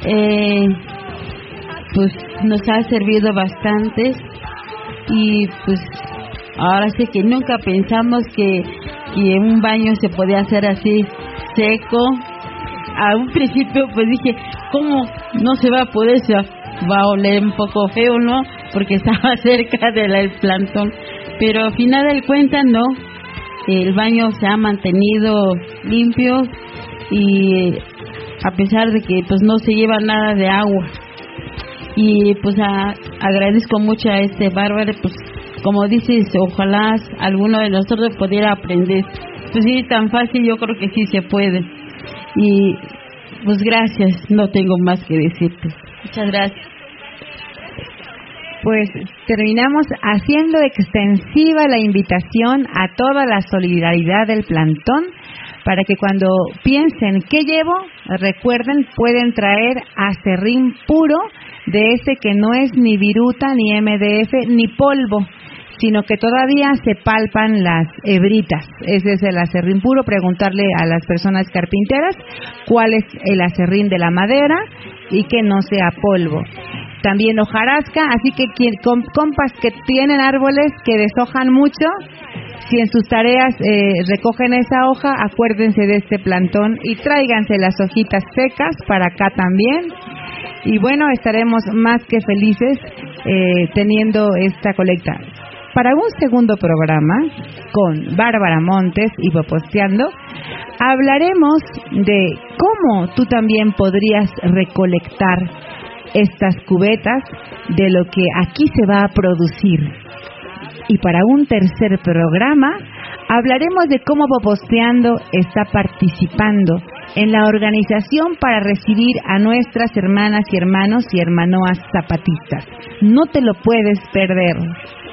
pues nos ha servido bastante y pues ahora sí que nunca pensamos que un baño se podía hacer así seco. A un principio pues dije, ¿cómo no se va a poder? Se va a oler un poco feo, ¿no? Porque estaba cerca del plantón, pero al final del cuenta no, el baño se ha mantenido limpio y a pesar de que pues no se lleva nada de agua. Y pues agradezco mucho a Bárbara, pues como dices, ojalá alguno de nosotros pudiera aprender. Pues sí, tan fácil, yo creo que sí se puede. Y pues gracias, no tengo más que decirte. Muchas gracias. Pues terminamos haciendo extensiva la invitación a toda la solidaridad del plantón para que cuando piensen qué llevo, recuerden, pueden traer aserrín puro, de ese que no es ni viruta, ni MDF, ni polvo, sino que todavía se palpan las hebritas. Ese es el aserrín puro. Preguntarle a las personas carpinteras cuál es el aserrín de la madera y que no sea polvo. También hojarasca, así que compas que tienen árboles que deshojan mucho, si en sus tareas recogen esa hoja, acuérdense de este plantón y tráiganse las hojitas secas para acá también. Y bueno, estaremos más que felices teniendo esta colecta. Para un segundo programa con Bárbara Montes y Poposteando, hablaremos de cómo tú también podrías recolectar estas cubetas de lo que aquí se va a producir. Y para un tercer programa hablaremos de cómo Poposteando está participando en la organización para recibir a nuestras hermanas y hermanos y hermanoas zapatistas. No te lo puedes perder.